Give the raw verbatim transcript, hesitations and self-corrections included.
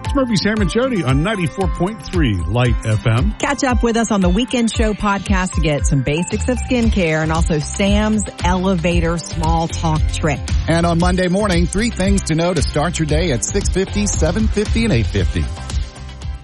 It's Murphy, Sam, and Jody on ninety-four point three Light F M. Catch up with us on the Weekend Show podcast to get some basics of skincare and also Sam's elevator small talk trick. And on Monday morning, three things to know to start your day at six fifty, seven fifty, and eight fifty.